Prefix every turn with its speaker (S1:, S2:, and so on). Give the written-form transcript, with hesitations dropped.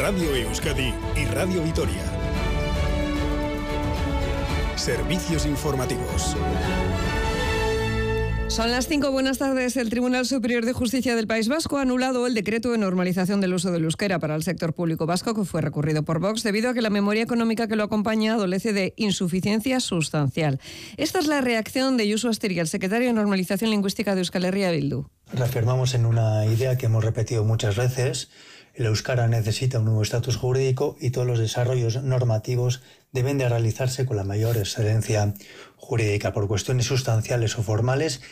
S1: Radio Euskadi y Radio Vitoria. Servicios informativos.
S2: Son las 5, buenas tardes. El Tribunal Superior de Justicia del País Vasco ha anulado el decreto de normalización del uso del euskera para el sector público vasco que fue recurrido por Vox debido a que la memoria económica que lo acompaña adolece de insuficiencia sustancial. Esta es la reacción de Josu Astiri, el secretario de Normalización Lingüística de Euskal Herria Bildu.
S3: Reafirmamos en una idea que hemos repetido muchas veces. El euskara necesita un nuevo estatus jurídico y todos los desarrollos normativos deben de realizarse con la mayor excelencia jurídica. Por cuestiones sustanciales o formales